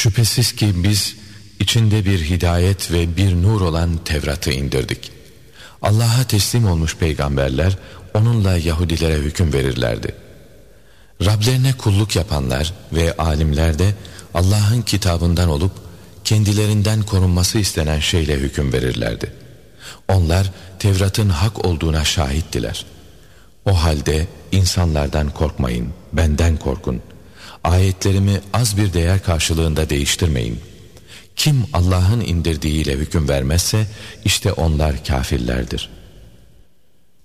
Şüphesiz ki biz içinde bir hidayet ve bir nur olan Tevrat'ı indirdik. Allah'a teslim olmuş peygamberler onunla Yahudilere hüküm verirlerdi. Rablerine kulluk yapanlar ve alimler de Allah'ın kitabından olup kendilerinden korunması istenen şeyle hüküm verirlerdi. Onlar Tevrat'ın hak olduğuna şahittiler. O halde insanlardan korkmayın, benden korkun. Ayetlerimi az bir değer karşılığında değiştirmeyin. Kim Allah'ın indirdiğiyle hüküm vermezse işte onlar kafirlerdir.